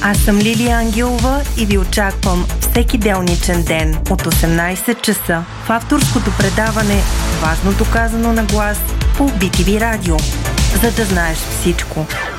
Аз съм Лилия Ангелова и ви очаквам всеки делничен ден от 18 часа в авторското предаване "Важното казано на глас" по BTV Радио, за да знаеш всичко.